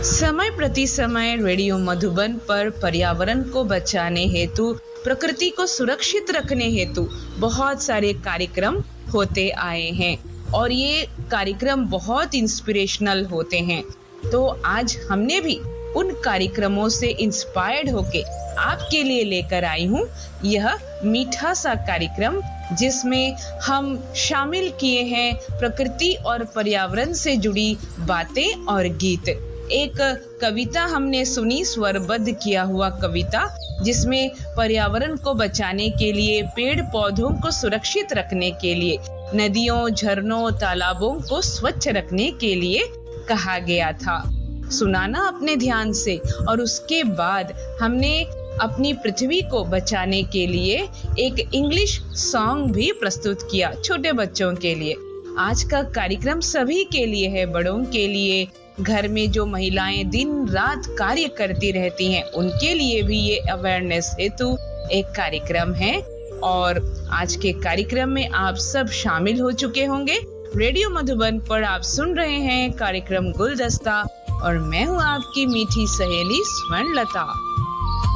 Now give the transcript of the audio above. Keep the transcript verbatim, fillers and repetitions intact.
समय प्रति समय रेडियो मधुबन पर पर्यावरण को बचाने हेतु, प्रकृति को सुरक्षित रखने हेतु बहुत सारे कार्यक्रम होते आए हैं और ये कार्यक्रम बहुत इंस्पिरेशनल होते हैं। तो आज हमने भी उन कार्यक्रमों से इंस्पायर्ड होके आपके लिए लेकर आई हूँ यह मीठा सा कार्यक्रम, जिसमें हम शामिल किए हैं प्रकृति और पर्यावरण से जुड़ी बातें और गीत। एक कविता हमने सुनी, स्वरबद्ध किया हुआ कविता, जिसमें पर्यावरण को बचाने के लिए, पेड़ पौधों को सुरक्षित रखने के लिए, नदियों, झरनों, तालाबों को स्वच्छ रखने के लिए कहा गया था। सुनाना अपने ध्यान से। और उसके बाद हमने अपनी पृथ्वी को बचाने के लिए एक इंग्लिश सॉन्ग भी प्रस्तुत किया छोटे बच्चों के लिए। आज का कार्यक्रम सभी के लिए है, बड़ों के लिए, घर में जो महिलाएं दिन रात कार्य करती रहती हैं उनके लिए भी ये अवेयरनेस हेतु एक कार्यक्रम है। और आज के कार्यक्रम में आप सब शामिल हो चुके होंगे। रेडियो मधुबन पर आप सुन रहे हैं कार्यक्रम गुलदस्ता और मैं हूँ आपकी मीठी सहेली स्वर्णलता।